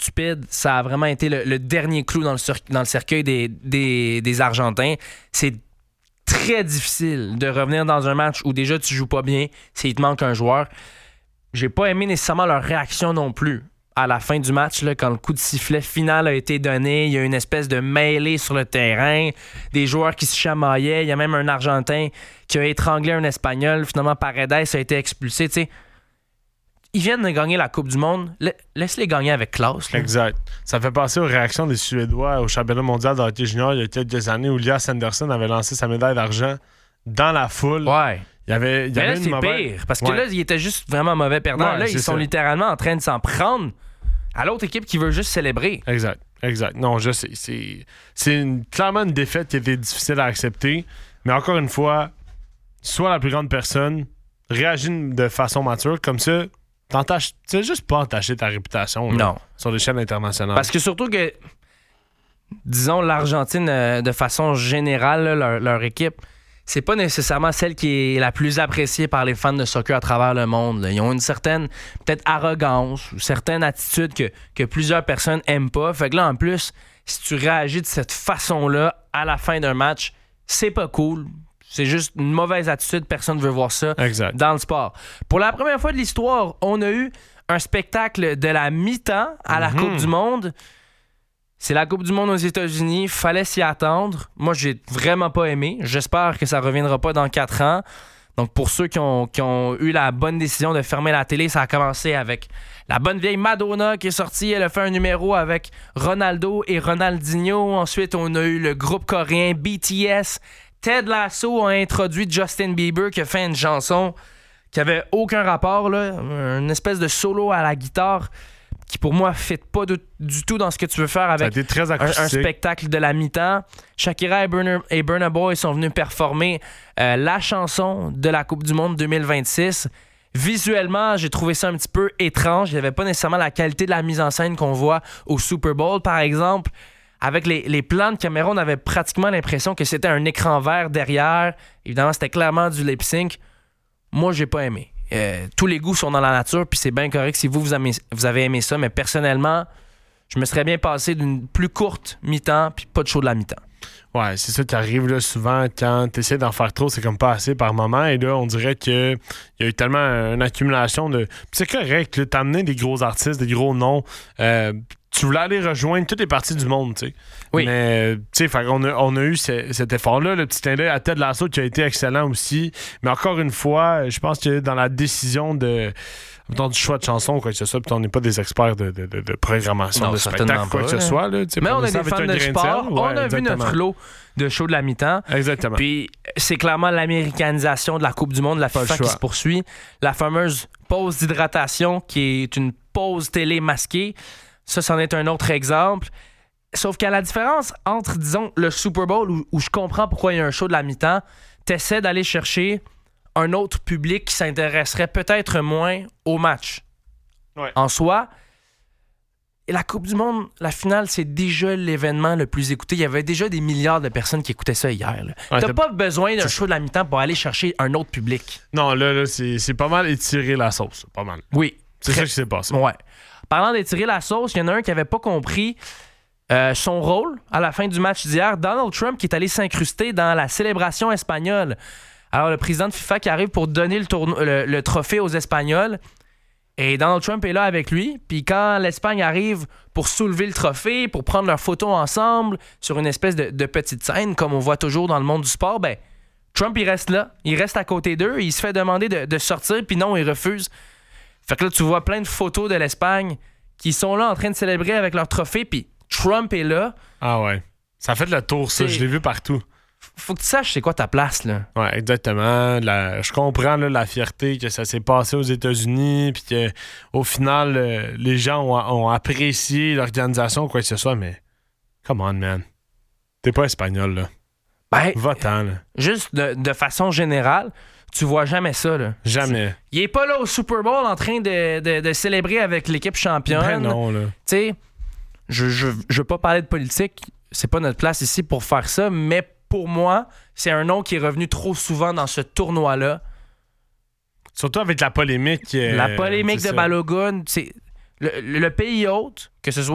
stupide. Ça a vraiment été le dernier clou dans le cercueil des Argentins. C'est très difficile de revenir dans un match où déjà tu joues pas bien, s'il te manque un joueur. J'ai pas aimé nécessairement leur réaction non plus. À la fin du match, là, quand le coup de sifflet final a été donné, il y a une espèce de mêlée sur le terrain, des joueurs qui se chamaillaient. Il y a même un Argentin qui a étranglé un Espagnol. Finalement, Paredes a été expulsé. T'sais, ils viennent de gagner la Coupe du Monde. Laisse-les gagner avec classe. Là. Exact. Ça fait penser aux réactions des Suédois au championnat mondial de hockey junior il y a quelques années où Elias Andersson avait lancé sa médaille d'argent dans la foule. Ouais. Il y avait Mais là, c'est pire. Parce que là, ils étaient juste vraiment mauvais perdants. Ouais, là, ils sont littéralement en train de s'en prendre à l'autre équipe qui veut juste célébrer. Exact. Non, je sais. C'est clairement une défaite qui était difficile à accepter. Mais encore une fois, sois la plus grande personne, réagis de façon mature. Comme ça, tu sais juste pas entacher ta réputation là, sur l'échelle internationale. Parce que surtout que, disons, l'Argentine, de façon générale, là, leur équipe, c'est pas nécessairement celle qui est la plus appréciée par les fans de soccer à travers le monde. Là. Ils ont une certaine, peut-être, arrogance ou certaines attitudes que plusieurs personnes aiment pas. Fait que là, en plus, si tu réagis de cette façon-là à la fin d'un match, c'est pas cool. C'est juste une mauvaise attitude. Personne ne veut voir ça dans le sport. Pour la première fois de l'histoire, on a eu un spectacle de la mi-temps à la Coupe du Monde. C'est la Coupe du Monde aux États-Unis. Fallait s'y attendre. Moi, j'ai vraiment pas aimé. J'espère que ça reviendra pas dans 4 ans. Donc, pour ceux qui ont eu la bonne décision de fermer la télé, ça a commencé avec la bonne vieille Madonna qui est sortie. Elle a fait un numéro avec Ronaldo et Ronaldinho. Ensuite, on a eu le groupe coréen BTS. Ted Lasso a introduit Justin Bieber qui a fait une chanson qui avait aucun rapport, là, une espèce de solo à la guitare qui pour moi ne fit pas du tout dans ce que tu veux faire avec un spectacle de la mi-temps. Shakira et Burna Boy sont venus performer la chanson de la Coupe du Monde 2026. Visuellement, j'ai trouvé ça un petit peu étrange. Il n'y avait pas nécessairement la qualité de la mise en scène qu'on voit au Super Bowl, par exemple. Avec les plans de caméra, on avait pratiquement l'impression que c'était un écran vert derrière. Évidemment, c'était clairement du lip-sync. Moi, j'ai pas aimé. Tous les goûts sont dans la nature, puis c'est bien correct si vous avez aimé ça, mais personnellement, je me serais bien passé d'une plus courte mi-temps, puis pas de show de la mi-temps. Ouais, c'est ça qui arrive là, souvent quand tu essaies d'en faire trop, c'est comme pas assez par moment. Et là, on dirait qu'il y a eu tellement une accumulation de. Puis c'est correct, là, t'as amené des gros artistes, des gros noms. Tu voulais aller rejoindre toutes les parties du monde, tu sais. Oui. Mais, tu sais, on a eu cet effort-là. Le petit clin d'œil à Ted Lasso qui a été excellent aussi. Mais encore une fois, je pense que dans la décision du choix de chansons, quoi que ce soit, puis on n'est pas des experts de programmation, de spectacle, quoi que ce soit. Là, mais on est des fans de sport. On a vu notre lot de show de la mi-temps. Exactement. Puis c'est clairement l'américanisation de la Coupe du Monde, la FIFA qui se poursuit. La fameuse pause d'hydratation qui est une pause télé masquée. Ça, c'en est un autre exemple. Sauf qu'à la différence entre, disons, le Super Bowl où je comprends pourquoi il y a un show de la mi-temps, t'essaies d'aller chercher un autre public qui s'intéresserait peut-être moins au match. Ouais. En soi, la Coupe du Monde, la finale, c'est déjà l'événement le plus écouté. Il y avait déjà des milliards de personnes qui écoutaient ça hier. Là. Ouais, t'as pas besoin d'un show de la mi-temps pour aller chercher un autre public. Non, là c'est pas mal étirer la sauce. Pas mal. Oui. C'est ça qui s'est passé. Ouais. Parlant d'étirer la sauce, il y en a un qui n'avait pas compris son rôle à la fin du match d'hier. Donald Trump qui est allé s'incruster dans la célébration espagnole. Alors, le président de FIFA qui arrive pour donner le trophée aux Espagnols. Et Donald Trump est là avec lui. Puis quand l'Espagne arrive pour soulever le trophée, pour prendre leurs photos ensemble sur une espèce de petite scène, comme on voit toujours dans le monde du sport, ben Trump, il reste là. Il reste à côté d'eux. Il se fait demander de sortir. Puis non, il refuse. Fait que là, tu vois plein de photos de l'Espagne qui sont là en train de célébrer avec leur trophée, puis Trump est là. Ah ouais. Ça fait de la tour, ça. Je l'ai vu partout. Faut que tu saches c'est quoi ta place, là. Ouais, exactement. Je comprends là, la fierté que ça s'est passé aux États-Unis, puis qu'au final, les gens ont apprécié l'organisation ou quoi que ce soit, mais come on, man. T'es pas espagnol, là. Ben, va-t'en, là. Juste de façon générale, tu vois jamais ça, là. Jamais. Il est pas là au Super Bowl en train de célébrer avec l'équipe championne. Ben non, là. Tu sais, je veux pas parler de politique, c'est pas notre place ici pour faire ça, mais pour moi, c'est un nom qui est revenu trop souvent dans ce tournoi-là. Surtout avec la polémique. La polémique de Balogun, c'est le pays hôte, que ce soit